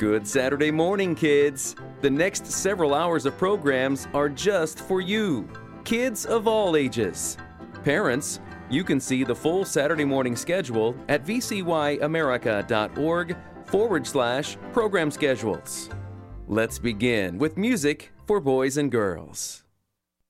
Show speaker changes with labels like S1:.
S1: Good Saturday morning, kids. The next several hours of programs are just for you, kids of all ages. Parents, you can see the full Saturday morning schedule at vcyamerica.org/program schedules. Let's begin with music for boys and girls.